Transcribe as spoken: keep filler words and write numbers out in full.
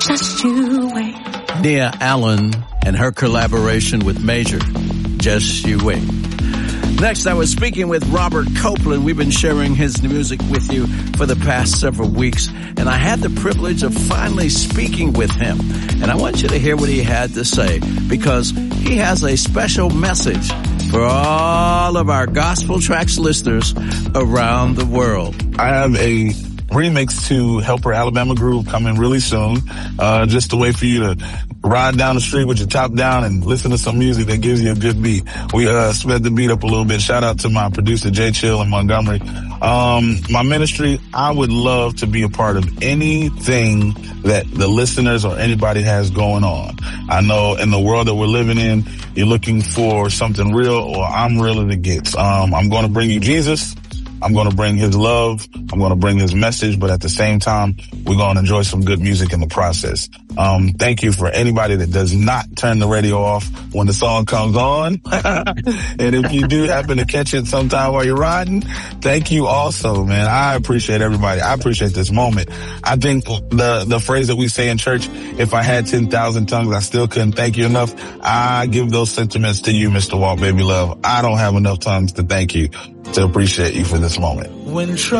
Just you wait. Nia Allen and her collaboration with Major, Just You Wait. Next, I was speaking with Robert Copeland. We've been sharing his music with you for the past several weeks, and I had the privilege of finally speaking with him. And I want you to hear what he had to say, because he has a special message for all of our Gospel Tracks listeners around the world. I have a remix to Helper Alabama Groove coming really soon. Uh, just a way for you to ride down the street with your top down and listen to some music that gives you a good beat. We, uh, sped the beat up a little bit. Shout out to my producer, Jay Chill in Montgomery. Um, my ministry, I would love to be a part of anything that the listeners or anybody has going on. I know in the world that we're living in, you're looking for something real, or I'm real as it gets. Um, I'm going to bring you Jesus. I'm going to bring his love. I'm going to bring his message, but at the same time, we're going to enjoy some good music in the process. Um, thank you for anybody that does not turn the radio off when the song comes on. And if you do happen to catch it sometime while you're riding, thank you also, man. I appreciate everybody. I appreciate this moment. I think the, the phrase that we say in church, if I had ten thousand tongues, I still couldn't thank you enough. I give those sentiments to you, Mister Walt Baby Love. I don't have enough tongues to thank you, to appreciate you for this moment. When